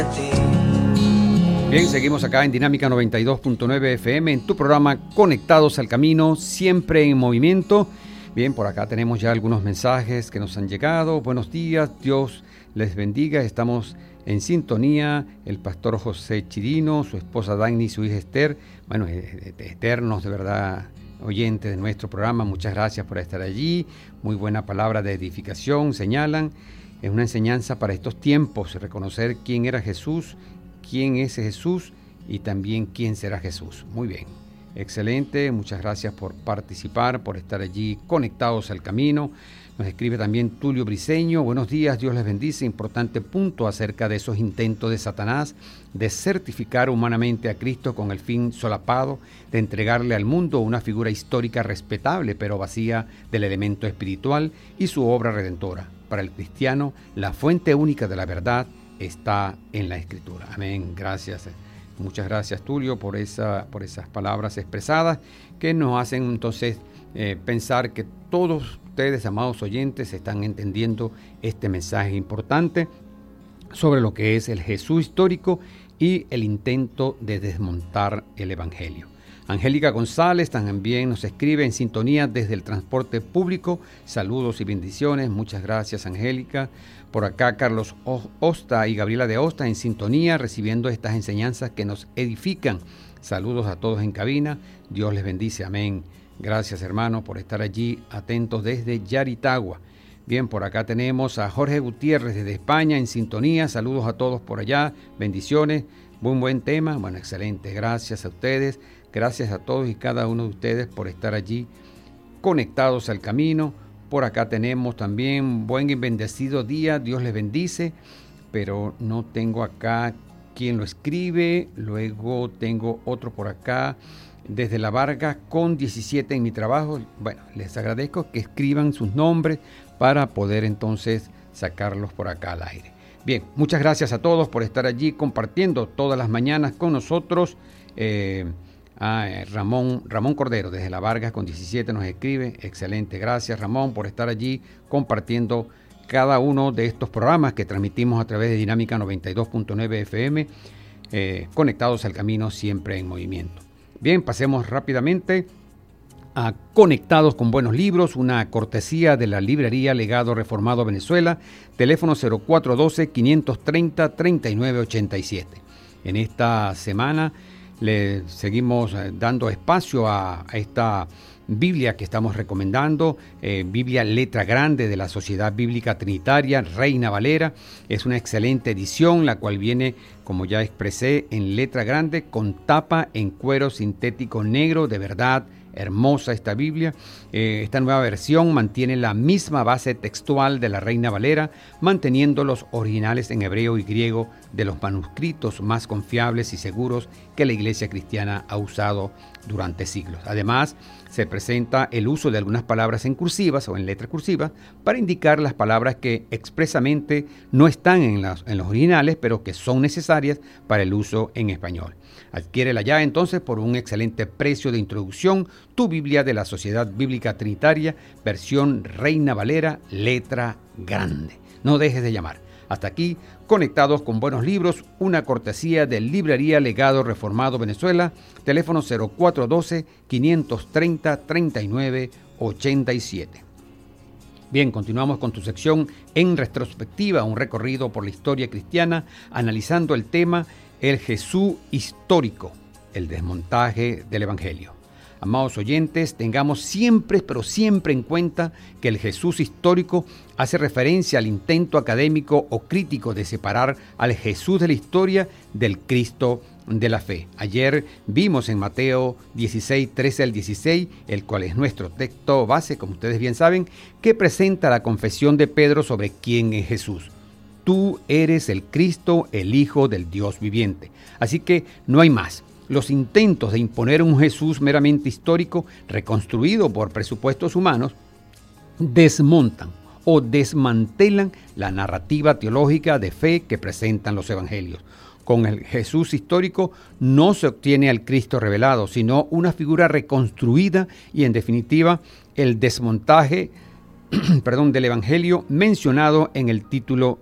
Bien, seguimos acá en Dinámica 92.9 FM, en tu programa Conectados al Camino, siempre en movimiento. Bien, por acá tenemos ya algunos mensajes que nos han llegado. Buenos días, Dios les bendiga. Estamos en sintonía. El pastor José Chirino, su esposa Dagny y su hija Esther. Bueno, eternos de verdad oyentes de nuestro programa. Muchas gracias por estar allí. Muy buena palabra de edificación, señalan. Es una enseñanza para estos tiempos, reconocer quién era Jesús, quién es Jesús y también quién será Jesús. Muy bien, excelente, muchas gracias por participar, por estar allí conectados al camino. Nos escribe también Tulio Briceño, buenos días, Dios les bendice. Importante punto acerca de esos intentos de Satanás de certificar humanamente a Cristo con el fin solapado de entregarle al mundo una figura histórica respetable pero vacía del elemento espiritual y su obra redentora. Para el cristiano, la fuente única de la verdad está en la Escritura. Amén. Gracias. Muchas gracias, Tulio, por esas palabras expresadas que nos hacen entonces pensar que todos ustedes, amados oyentes, están entendiendo este mensaje importante sobre lo que es el Jesús histórico y el intento de desmontar el Evangelio. Angélica González también nos escribe en sintonía desde el transporte público. Saludos y bendiciones. Muchas gracias, Angélica. Por acá Carlos Osta y Gabriela de Osta en sintonía, recibiendo estas enseñanzas que nos edifican. Saludos a todos en cabina. Dios les bendice. Amén. Gracias, hermano, por estar allí atentos desde Yaritagua. Bien, por acá tenemos a Jorge Gutiérrez desde España en sintonía. Saludos a todos por allá. Bendiciones. Buen tema. Bueno, excelente. Gracias a ustedes. Gracias a todos y cada uno de ustedes por estar allí conectados al camino. Por acá tenemos también buen y bendecido día. Dios les bendice. Pero no tengo acá quien lo escribe. Luego tengo otro por acá. Desde La Vargas con 17 en mi trabajo. Bueno, les agradezco que escriban sus nombres para poder entonces sacarlos por acá al aire. Bien, muchas gracias a todos por estar allí compartiendo todas las mañanas con nosotros. Ramón Cordero desde La Vargas con 17 nos escribe. Excelente, gracias Ramón por estar allí compartiendo cada uno de estos programas que transmitimos a través de Dinámica 92.9 FM, conectados al camino, siempre en movimiento. Bien, pasemos rápidamente a Conectados con Buenos Libros, una cortesía de la librería Legado Reformado Venezuela, teléfono 0412-530-3987. En esta semana le seguimos dando espacio a esta Biblia que estamos recomendando, Biblia Letra Grande de la Sociedad Bíblica Trinitaria, Reina Valera. Es una excelente edición, la cual viene, como ya expresé, en letra grande, con tapa en cuero sintético negro, de verdad, hermosa esta Biblia. Esta nueva versión mantiene la misma base textual de la Reina Valera, manteniendo los originales en hebreo y griego de los manuscritos más confiables y seguros que la Iglesia cristiana ha usado durante siglos. Además, se presenta el uso de algunas palabras en cursivas o en letra cursiva para indicar las palabras que expresamente no están en los originales, pero que son necesarias para el uso en español. Adquiérela ya entonces por un excelente precio de introducción, tu Biblia de la Sociedad Bíblica Trinitaria, versión Reina Valera, letra grande. No dejes de llamar. Hasta aquí, Conectados con Buenos Libros, una cortesía de Librería Legado Reformado Venezuela, teléfono 0412-530-3987. Bien, continuamos con tu sección En Retrospectiva, un recorrido por la historia cristiana, analizando el tema El Jesús histórico, el desmontaje del Evangelio. Amados oyentes, tengamos siempre, pero siempre en cuenta que el Jesús histórico hace referencia al intento académico o crítico de separar al Jesús de la historia del Cristo de la fe. Ayer vimos en Mateo 16, 13 al 16, el cual es nuestro texto base, como ustedes bien saben, que presenta la confesión de Pedro sobre quién es Jesús. Tú eres el Cristo, el Hijo del Dios viviente. Así que no hay más. Los intentos de imponer un Jesús meramente histórico, reconstruido por presupuestos humanos, desmontan o desmantelan la narrativa teológica de fe que presentan los evangelios. Con el Jesús histórico no se obtiene al Cristo revelado, sino una figura reconstruida y, en definitiva, el desmontaje del evangelio mencionado en el título